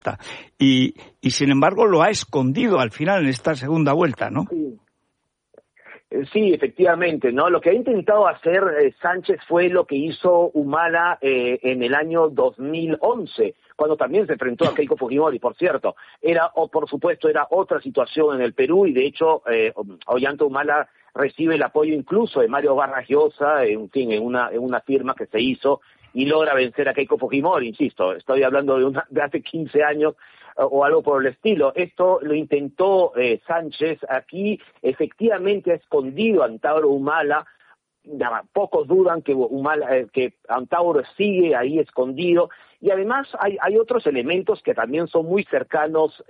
y sin embargo lo ha escondido al final en esta segunda vuelta, ¿no? Sí. Sí, efectivamente, ¿no? Lo que ha intentado hacer Sánchez fue lo que hizo Humala en el año 2011, cuando también se enfrentó a Keiko Fujimori, por cierto. Por supuesto, era otra situación en el Perú y de hecho Ollanta Humala recibe el apoyo incluso de Mario Vargas Llosa, en fin, en una firma que se hizo y logra vencer a Keiko Fujimori, insisto, estoy hablando de hace 15 años o algo por el estilo. Esto lo intentó Sánchez aquí, efectivamente ha escondido a Antauro Humala. Pocos dudan que Antauro sigue ahí escondido, y además hay otros elementos que también son muy cercanos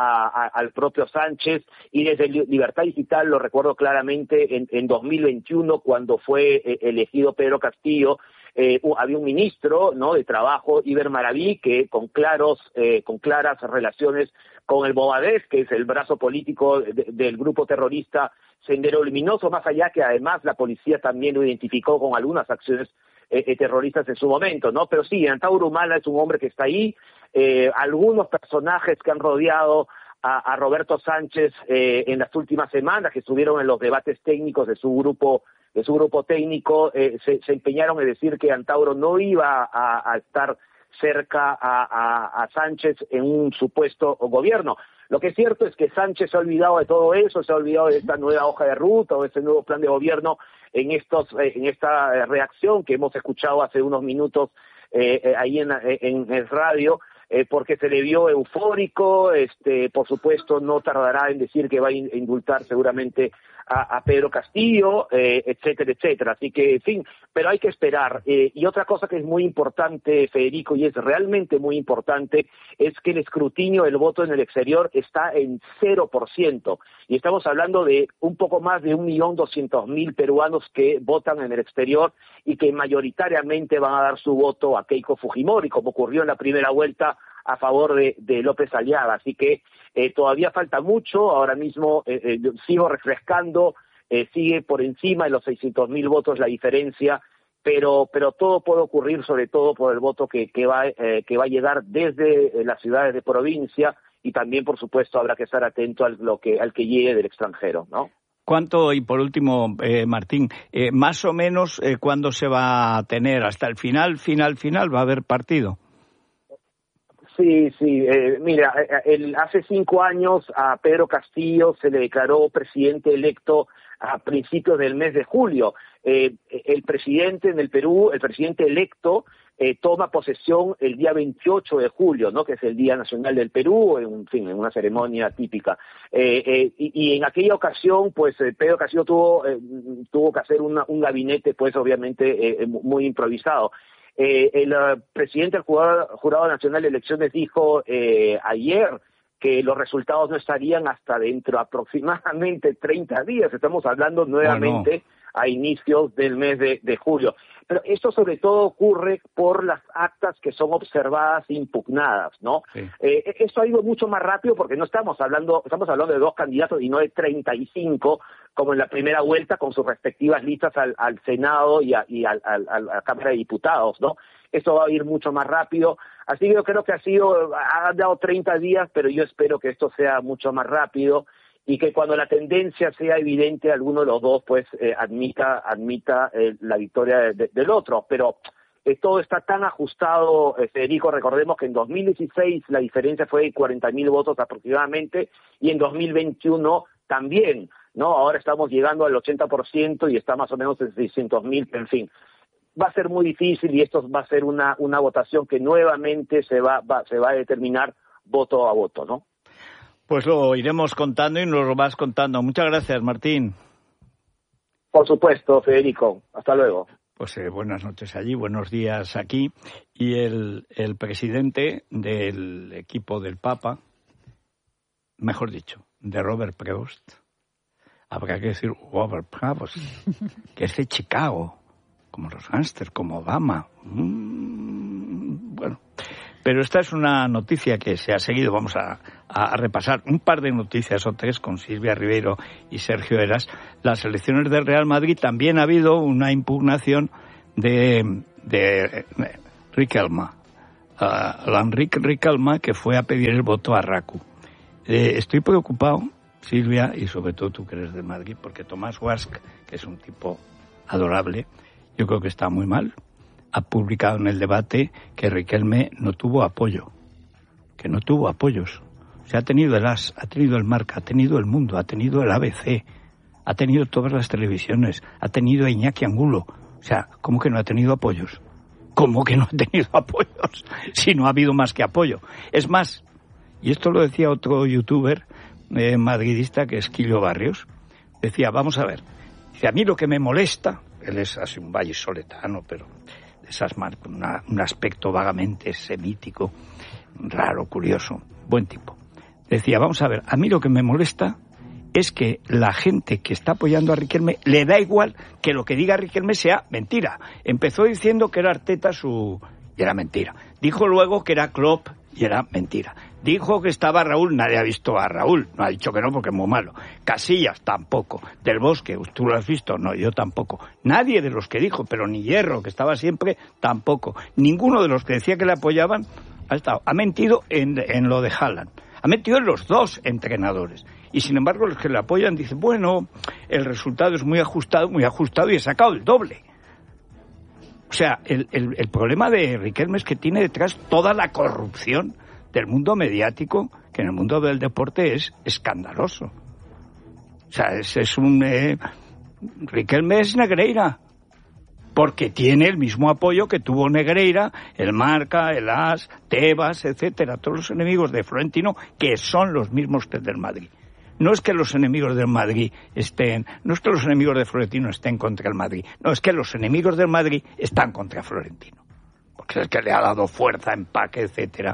al propio Sánchez, y desde Libertad Digital lo recuerdo claramente en 2021 cuando fue elegido Pedro Castillo. Había un ministro, ¿no?, de Trabajo, Iber Maraví, que con claras relaciones con el Movadef, que es el brazo político del grupo terrorista Sendero Luminoso, más allá que además la policía también lo identificó con algunas acciones terroristas en su momento, ¿no? Pero sí, Antauro Humala es un hombre que está ahí. Algunos personajes que han rodeado a Roberto Sánchez en las últimas semanas, que estuvieron en los debates técnicos de su grupo técnico, se empeñaron en decir que Antauro no iba a estar cerca a Sánchez en un supuesto gobierno. Lo que es cierto es que Sánchez se ha olvidado de todo eso, se ha olvidado de esta nueva hoja de ruta o de este nuevo plan de gobierno en esta reacción que hemos escuchado hace unos minutos ahí en el radio, porque se le vio eufórico. Por supuesto no tardará en decir que va a indultar seguramente a Pedro Castillo, etcétera, etcétera. Así que, en fin, pero hay que esperar. Y otra cosa que es muy importante, Federico, y es realmente muy importante, es que el escrutinio del voto en el exterior está en 0%. Y estamos hablando de un poco más de 1.200.000 peruanos que votan en el exterior y que mayoritariamente van a dar su voto a Keiko Fujimori, como ocurrió en la primera vuelta a favor de López Aliaga. Así que todavía falta mucho. Ahora mismo sigo refrescando, sigue por encima de los 600.000 votos la diferencia, pero todo puede ocurrir, sobre todo por el voto que va a llegar desde las ciudades de provincia, y también, por supuesto, habrá que estar atento al que llegue del extranjero, ¿no? ¿Cuánto, y por último, Martín, más o menos cuándo se va a tener? ¿Hasta el final va a haber partido? Sí, mira, hace 5 años a Pedro Castillo se le declaró presidente electo a principios del mes de julio. El presidente en el Perú, el presidente electo, toma posesión el día 28 de julio, ¿no?, que es el Día Nacional del Perú, en una ceremonia típica. Y en aquella ocasión, pues, Pedro Castillo tuvo que hacer un gabinete, pues, obviamente, muy improvisado. El presidente del Jurado Nacional de Elecciones dijo ayer que los resultados no estarían hasta dentro aproximadamente 30 días. Estamos hablando nuevamente a inicios del mes de julio. Pero esto sobre todo ocurre por las actas que son observadas e impugnadas, ¿no? Sí. Esto ha ido mucho más rápido porque estamos hablando de 2 candidatos y no de 35, como en la primera vuelta, con sus respectivas listas al Senado y a la Cámara de Diputados, ¿no? Esto va a ir mucho más rápido. Así que yo creo que ha dado 30 días, pero yo espero que esto sea mucho más rápido y que cuando la tendencia sea evidente, alguno de los dos, pues, admita la victoria del otro. Pero todo está tan ajustado, Federico. Recordemos que en 2016 la diferencia fue de 40.000 votos aproximadamente, y en 2021 también, ¿no? Ahora estamos llegando al 80% y está más o menos en 600.000, en fin. Va a ser muy difícil, y esto va a ser una votación que nuevamente se va a determinar voto a voto, ¿no? Pues lo iremos contando y nos lo vas contando. Muchas gracias, Martín. Por supuesto, Federico. Hasta luego. Pues buenas noches allí, buenos días aquí. Y el presidente del equipo del Papa, mejor dicho, de Robert Prevost, habrá que decir Robert Prevost, que es de Chicago, como los gángsters, como Obama. Bueno, pero esta es una noticia que se ha seguido. Vamos a repasar un par de noticias o 3 con Silvia Ribeiro y Sergio Heras. Las elecciones del Real Madrid, también ha habido una impugnación de Riquelme a Enrique Ricalma, que fue a pedir el voto a RACU. Estoy preocupado, Silvia, y sobre todo tú que eres de Madrid, porque Tomás Guasch, que es un tipo adorable, yo creo que está muy mal. Ha publicado en el debate que Riquelme no tuvo apoyo, que no tuvo apoyos. O sea, ha tenido el AS, ha tenido el Marca, ha tenido el Mundo, ha tenido el ABC, ha tenido todas las televisiones, ha tenido a Iñaki Angulo. O sea, ¿cómo que no ha tenido apoyos? ¿Cómo que no ha tenido apoyos? Si no ha habido más que apoyo. Es más, y esto lo decía otro youtuber madridista, que es Quillo Barrios, decía, vamos a ver, dice, a mí lo que me molesta, él es así un vallisoletano, pero de esas con un aspecto vagamente semítico, raro, curioso, buen tipo. Decía, vamos a ver, a mí lo que me molesta es que la gente que está apoyando a Riquelme le da igual que lo que diga Riquelme sea mentira. Empezó diciendo que era Arteta y era mentira. Dijo luego que era Klopp y era mentira. Dijo que estaba Raúl, nadie ha visto a Raúl, no ha dicho que no porque es muy malo. Casillas tampoco. Del Bosque, ¿tú lo has visto? No, yo tampoco. Nadie de los que dijo, pero ni Hierro, que estaba siempre, tampoco. Ninguno de los que decía que le apoyaban ha estado. Ha mentido en lo de Haaland. Ha metido en los dos entrenadores. Y sin embargo los que le apoyan dicen, bueno, el resultado es muy ajustado y he sacado el doble. O sea, el problema de Riquelme es que tiene detrás toda la corrupción del mundo mediático, que en el mundo del deporte es escandaloso. O sea, Riquelme es Negreira, porque tiene el mismo apoyo que tuvo Negreira, el Marca, el AS, Tebas, etcétera, todos los enemigos de Florentino, que son los mismos que el del Madrid. No es que los enemigos del Madrid no es que los enemigos de Florentino estén contra el Madrid, no, es que los enemigos del Madrid están contra Florentino, porque es el que le ha dado fuerza, empaque, etcétera,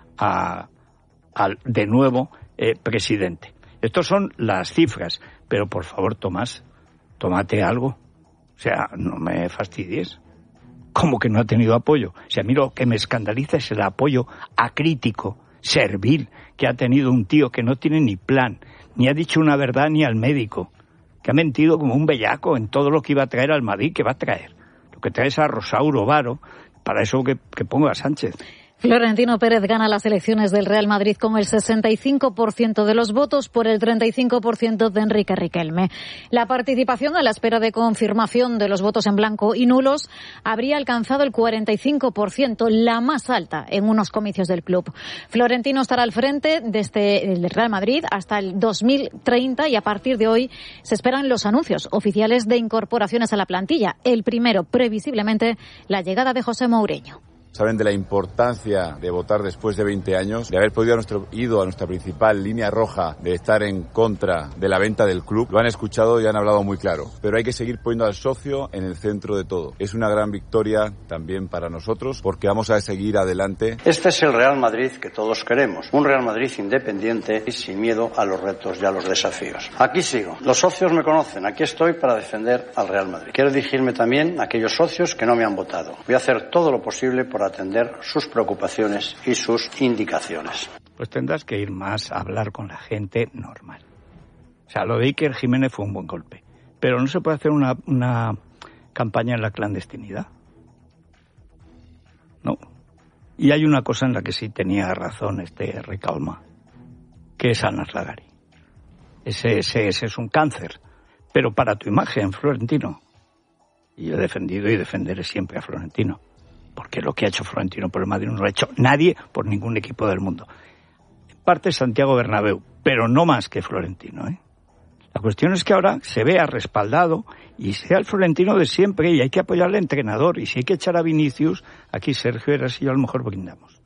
al de nuevo presidente. Estas son las cifras, pero por favor, Tomás, tómate algo. O sea, no me fastidies. ¿Cómo que no ha tenido apoyo? Si a mí lo que me escandaliza es el apoyo acrítico, servil, que ha tenido un tío que no tiene ni plan, ni ha dicho una verdad ni al médico, que ha mentido como un bellaco en todo lo que iba a traer al Madrid, que va a traer. Lo que trae es a Rosauro Varo, para eso que ponga a Sánchez. Florentino Pérez gana las elecciones del Real Madrid con el 65% de los votos por el 35% de Enrique Riquelme. La participación a la espera de confirmación de los votos en blanco y nulos habría alcanzado el 45%, la más alta en unos comicios del club. Florentino estará al frente desde el Real Madrid hasta el 2030 y a partir de hoy se esperan los anuncios oficiales de incorporaciones a la plantilla. El primero, previsiblemente, la llegada de José Mourinho. Saben de la importancia de votar después de 20 años, de haber ido a nuestra principal línea roja, de estar en contra de la venta del club. Lo han escuchado y han hablado muy claro. Pero hay que seguir poniendo al socio en el centro de todo. Es una gran victoria también para nosotros porque vamos a seguir adelante. Este es el Real Madrid que todos queremos. Un Real Madrid independiente y sin miedo a los retos y a los desafíos. Aquí sigo. Los socios me conocen. Aquí estoy para defender al Real Madrid. Quiero dirigirme también a aquellos socios que no me han votado. Voy a hacer todo lo posible por atender sus preocupaciones y sus indicaciones. Pues tendrás que ir más a hablar con la gente normal. O sea, lo de Iker Jiménez fue un buen golpe, pero no se puede hacer una campaña en la clandestinidad. No. Y hay una cosa en la que sí tenía razón Ricalma, que es Anas Lagari. Ese es un cáncer, pero para tu imagen, Florentino. Y he defendido y defenderé siempre a Florentino. Porque lo que ha hecho Florentino por el Madrid no lo ha hecho nadie por ningún equipo del mundo. En parte Santiago Bernabéu, pero no más que Florentino, ¿eh? La cuestión es que ahora se vea respaldado y sea el Florentino de siempre y hay que apoyar al entrenador. Y si hay que echar a Vinicius, aquí Sergio Eras y yo a lo mejor brindamos.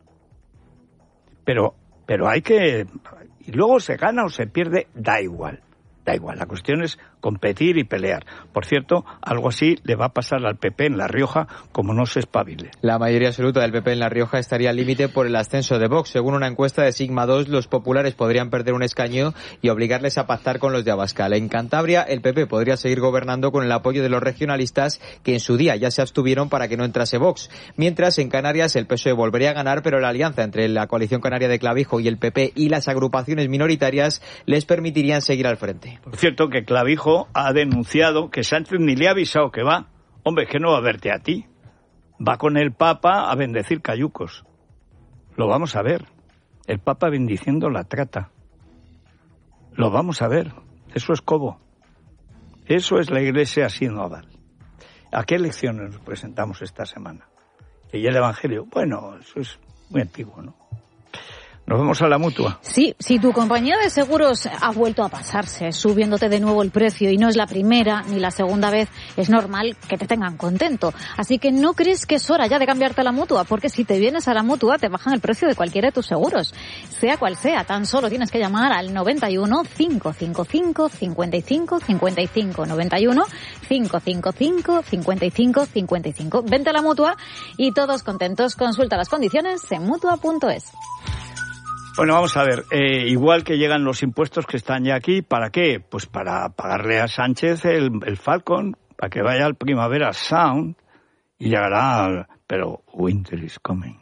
Pero hay que... Y luego se gana o se pierde, da igual. Da igual, la cuestión es competir y pelear. Por cierto, algo así le va a pasar al PP en La Rioja como no se espabile. La mayoría absoluta del PP en La Rioja estaría al límite por el ascenso de Vox. Según una encuesta de Sigma 2, los populares podrían perder un escaño y obligarles a pactar con los de Abascal. En Cantabria, el PP podría seguir gobernando con el apoyo de los regionalistas que en su día ya se abstuvieron para que no entrase Vox. Mientras, en Canarias, el PSOE volvería a ganar, pero la alianza entre la coalición canaria de Clavijo y el PP y las agrupaciones minoritarias les permitirían seguir al frente. Por cierto, que Clavijo ha denunciado que Sánchez ni le ha avisado que va. Hombre, que no va a verte a ti. va con el Papa a bendecir cayucos. Lo vamos a ver. El Papa bendiciendo la trata. Lo vamos a ver. Eso es Cobo. Eso es la Iglesia sinodal. ¿A qué elecciones nos presentamos esta semana? Y el Evangelio. Bueno, eso es muy antiguo, ¿no? ¿Nos vamos a la Mutua? Sí, si tu compañía de seguros ha vuelto a pasarse, subiéndote de nuevo el precio, y no es la primera ni la segunda vez, es normal que te tengan contento. Así que no crees que es hora ya de cambiarte a la Mutua, porque si te vienes a la Mutua te bajan el precio de cualquiera de tus seguros. Sea cual sea, tan solo tienes que llamar al 91 555 55 55. 91 555 55 55. Vente a la Mutua y todos contentos. Consulta las condiciones en Mutua.es. Bueno, vamos a ver, igual que llegan los impuestos que están ya aquí, ¿para qué? Pues para pagarle a Sánchez el Falcon, para que vaya al Primavera Sound y llegará, pero winter is coming.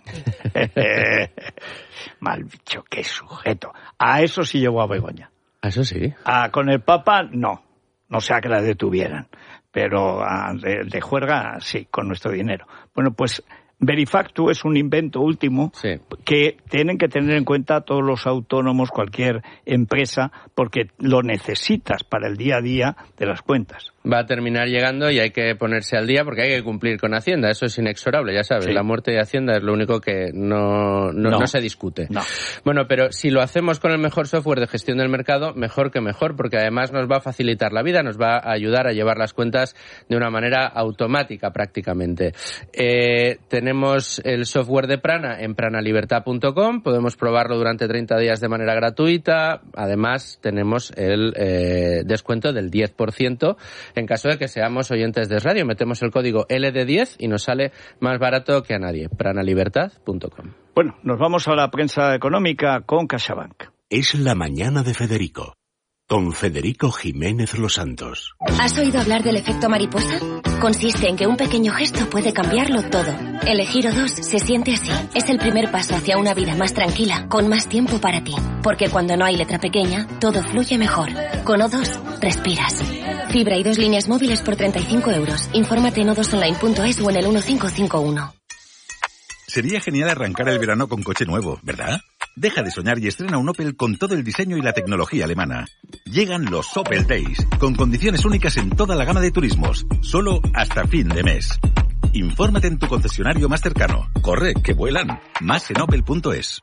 Mal bicho, qué sujeto. A eso sí llegó a Begoña. ¿A eso sí? Con el Papa, no sea que la detuvieran, pero de juerga sí, con nuestro dinero. Bueno, pues Verifactu es un invento último que tienen que tener en cuenta todos los autónomos, cualquier empresa, porque lo necesitas para el día a día de las cuentas. Va a terminar llegando y hay que ponerse al día porque hay que cumplir con Hacienda. Eso es inexorable, ya sabes. Sí. La muerte de Hacienda es lo único que no se discute. No. Bueno, pero si lo hacemos con el mejor software de gestión del mercado, mejor que mejor, porque además nos va a facilitar la vida, nos va a ayudar a llevar las cuentas de una manera automática prácticamente. Tenemos el software de Prana en pranalibertad.com, podemos probarlo durante 30 días de manera gratuita. Además, tenemos el descuento del 10%. En caso de que seamos oyentes de radio, metemos el código LD10 y nos sale más barato que a nadie. pranalibertad.com. Bueno, nos vamos a la prensa económica con CaixaBank. Es la mañana de Federico, con Federico Jiménez Los Santos. ¿Has oído hablar del efecto mariposa? Consiste en que un pequeño gesto puede cambiarlo todo. El Giro 2 se siente así. Es el primer paso hacia una vida más tranquila, con más tiempo para ti. Porque cuando no hay letra pequeña, todo fluye mejor. Con O2, respiras. Fibra y 2 líneas móviles por 35 euros. Infórmate en odosonline.es o en el 1551. Sería genial arrancar el verano con coche nuevo, ¿verdad? Deja de soñar y estrena un Opel con todo el diseño y la tecnología alemana. Llegan los Opel Days, con condiciones únicas en toda la gama de turismos, solo hasta fin de mes. Infórmate en tu concesionario más cercano. Corre, que vuelan. Más en opel.es.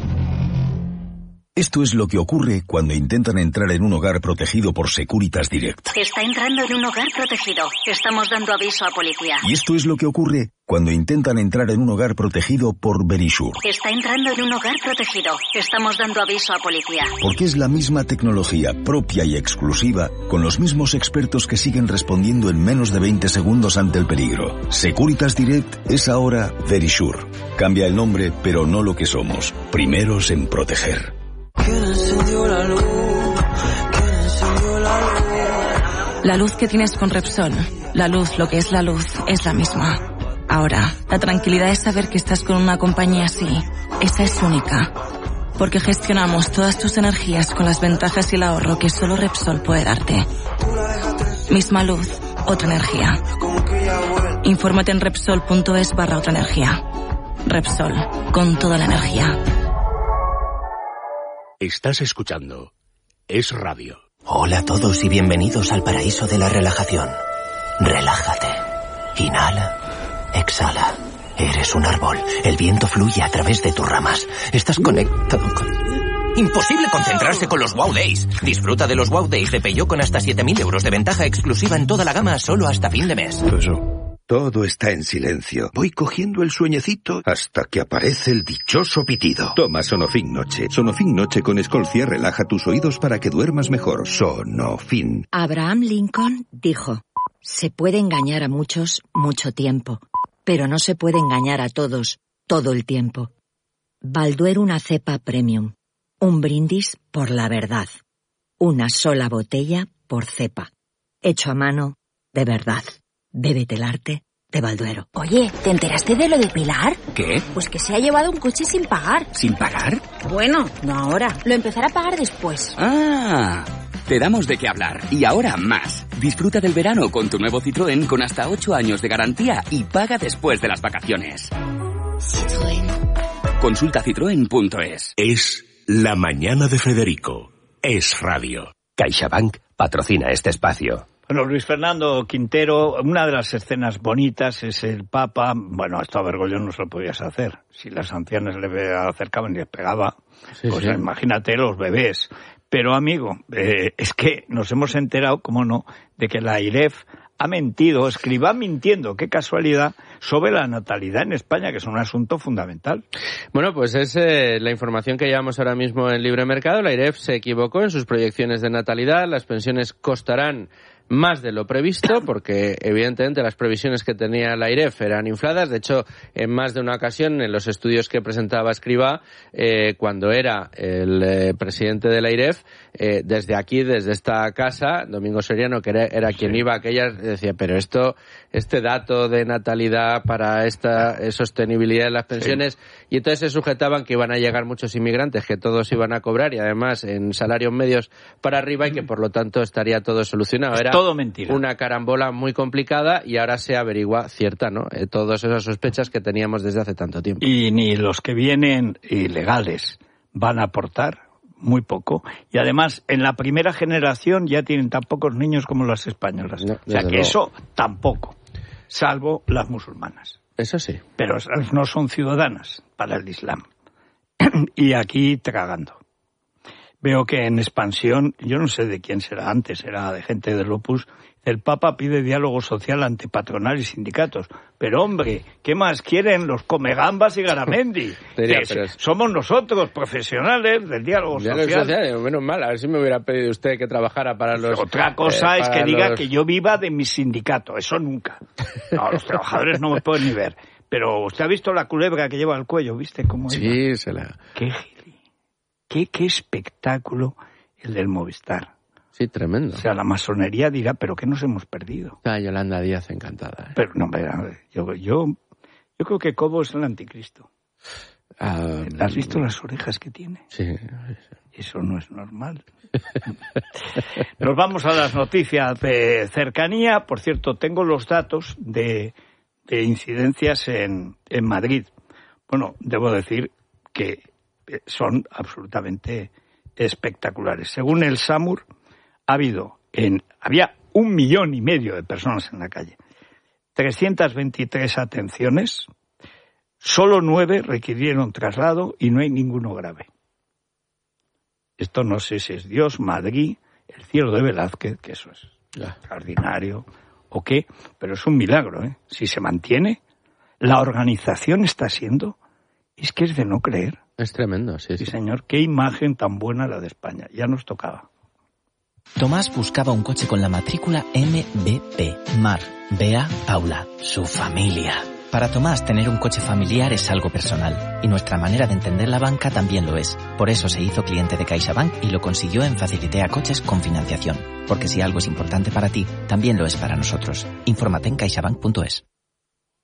Esto es lo que ocurre cuando intentan entrar en un hogar protegido por Securitas Direct. Está entrando en un hogar protegido. Estamos dando aviso a policía. Y esto es lo que ocurre cuando intentan entrar en un hogar protegido por Verisure. Está entrando en un hogar protegido. Estamos dando aviso a policía. Porque es la misma tecnología propia y exclusiva, con los mismos expertos que siguen respondiendo en menos de 20 segundos ante el peligro. Securitas Direct es ahora Verisure. Cambia el nombre, pero no lo que somos. Primeros en proteger. ¿Quién encendió la luz? ¿Quién encendió la luz? La luz que tienes con Repsol, la luz, lo que es la luz, es la misma. Ahora, la tranquilidad es saber que estás con una compañía así. Esa es única. Porque gestionamos todas tus energías con las ventajas y el ahorro que solo Repsol puede darte. Misma luz, otra energía. Infórmate en Repsol.es/otra energía. Repsol, con toda la energía. Estás escuchando Es Radio. Hola a todos y bienvenidos al paraíso de la relajación. Relájate. Inhala. Exhala. Eres un árbol. El viento fluye a través de tus ramas. Estás conectado con... Imposible concentrarse con los Wow Days. Disfruta de los Wow Days de Peugeot con hasta 7.000 euros de ventaja exclusiva en toda la gama solo hasta fin de mes. Todo está en silencio. Voy cogiendo el sueñecito hasta que aparece el dichoso pitido. Toma Sonofin Noche. Sonofin Noche con Escolcia relaja tus oídos para que duermas mejor. Sonofin. Abraham Lincoln dijo: se puede engañar a muchos mucho tiempo, pero no se puede engañar a todos todo el tiempo. Balduero, una cepa premium. Un brindis por la verdad. Una sola botella por cepa. Hecho a mano de verdad. Bébete el arte de Balduero. Oye, ¿te enteraste de lo de Pilar? ¿Qué? Pues que se ha llevado un coche sin pagar. ¿Sin pagar? Bueno, no ahora. Lo empezará a pagar después. Ah, te damos de qué hablar. Y ahora más. Disfruta del verano con tu nuevo Citroën con hasta 8 años de garantía y paga después de las vacaciones. Citroën. Consulta citroen.es. Es La Mañana de Federico. Es radio. CaixaBank patrocina este espacio. Bueno, Luis Fernando Quintero, una de las escenas bonitas es el Papa. Bueno, esto a Bergoglio no se lo podías hacer. Si las ancianas le acercaban y les pegaba, imagínate los bebés. Pero, amigo, es que nos hemos enterado, cómo no, de que la AIREF ha mentido, Escrivá mintiendo, qué casualidad, sobre la natalidad en España, que es un asunto fundamental. Bueno, pues es la información que llevamos ahora mismo en Libre Mercado. La AIREF se equivocó en sus proyecciones de natalidad. Las pensiones costarán más de lo previsto, porque evidentemente las previsiones que tenía la AIREF eran infladas. De hecho, en más de una ocasión, en los estudios que presentaba Escrivá, cuando era el presidente de la AIREF, desde aquí, desde esta casa, Domingo Soriano, que era quien iba a aquellas, decía, pero este dato de natalidad para esta sostenibilidad de las pensiones, y entonces se sujetaban que iban a llegar muchos inmigrantes, que todos iban a cobrar, y además en salarios medios para arriba, y que por lo tanto estaría todo solucionado. Era todo mentira. Una carambola muy complicada, y ahora se averigua cierta, ¿no? Todas esas sospechas que teníamos desde hace tanto tiempo. Y ni los que vienen ilegales van a aportar muy poco. Y además, en la primera generación ya tienen tan pocos niños como las españolas. No, o sea que eso tampoco, salvo las musulmanas. Eso sí. Pero no son ciudadanas para el Islam. Y aquí tragando. Veo que en expansión, yo no sé de quién será antes, será de gente del Opus, el Papa pide diálogo social ante patronal y sindicatos. Pero hombre, ¿qué más quieren los Comegambas y Garamendi? Somos nosotros, profesionales del diálogo social. Menos mal, a ver si me hubiera pedido usted que trabajara para los... Otra cosa es que diga que yo viva de mi sindicato, eso nunca. No, los trabajadores no me pueden ni ver. Pero usted ha visto la culebra que lleva al cuello, ¿viste cómo iba? Sí, se la... Qué espectáculo el del Movistar. Sí, tremendo. O sea, la masonería dirá, ¿pero qué nos hemos perdido? Está Yolanda Díaz encantada. Pero no, yo creo que Cobo es el anticristo. ¿Has visto las orejas que tiene? Sí. Eso no es normal. Nos vamos a las noticias de cercanía. Por cierto, tengo los datos de incidencias en Madrid. Bueno, debo decir que son absolutamente espectaculares. Según el SAMUR, había 1,5 millones de personas en la calle, 323 atenciones, solo 9 requirieron traslado y no hay ninguno grave. Esto no sé si es Dios, Madrid, el cielo de Velázquez, que eso es extraordinario, o qué, pero es un milagro, ¿eh? Si se mantiene, la organización está siendo, es que es de no creer. Es tremendo, sí. Sí, señor, qué imagen tan buena la de España, ya nos tocaba. Tomás buscaba un coche con la matrícula MBP, Mar, Bea, Paula, su familia. Para Tomás, tener un coche familiar es algo personal, y nuestra manera de entender la banca también lo es. Por eso se hizo cliente de CaixaBank y lo consiguió en Facilitea Coches con financiación. Porque si algo es importante para ti, también lo es para nosotros. Infórmate en caixabank.es.